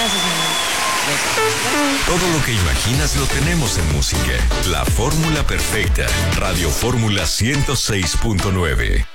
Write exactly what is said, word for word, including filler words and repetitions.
Gracias, mi amor. Todo lo que imaginas lo tenemos en música. La fórmula perfecta. Radio Fórmula ciento seis punto nueve.